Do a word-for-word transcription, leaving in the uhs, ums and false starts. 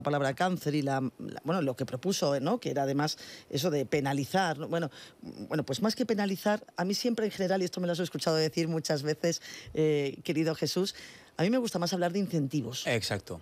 palabra cáncer y la, la, bueno, lo que propuso, ¿no? Que era además eso de penalizar, ¿no? Bueno, bueno, pues más que penalizar, a mí siempre en general, y esto me lo has escuchado decir muchas veces, eh, querido Jesús, a mí me gusta más hablar de incentivos. Exacto.